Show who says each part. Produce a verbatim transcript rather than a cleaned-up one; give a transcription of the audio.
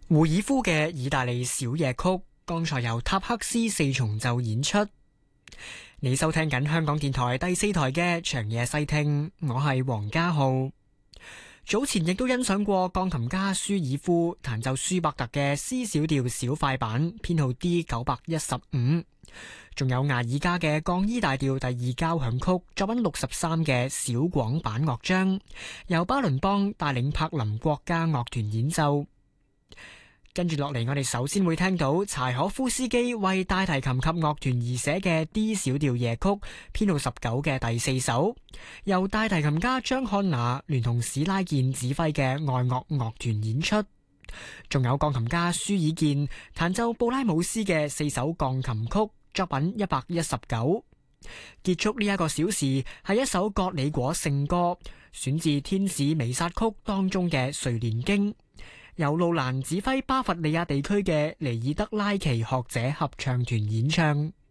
Speaker 1: 胡爾夫嘅意大利小夜曲，剛才由塔克斯四重奏演出。你收聽緊香港電台第四台嘅長夜細聽，我係黃家浩。早前亦都欣賞過鋼琴家舒爾夫彈奏舒伯特嘅 C 小調小快板，編號 D 九百一十五，仲有牙爾加嘅降 E 大調第二交響曲作品六十三嘅小廣版樂章，由巴倫邦帶領柏林國家樂團演奏。跟住落嚟，我哋首先會聽到柴可夫斯基為大提琴及樂團而寫嘅 D 小調夜曲，編號十九嘅第四首，由大提琴家張漢娜聯同史拉健指揮嘅愛樂樂團演出。仲有鋼琴家舒爾健彈奏布拉姆斯嘅四首鋼琴曲，作品一百一十九。結束呢一個小時係一首格里果聖歌，選自《天使彌撒曲》當中嘅睡蓮經，由路蘭指揮巴伐利亞地區嘅尼爾德拉奇學者合唱團演唱。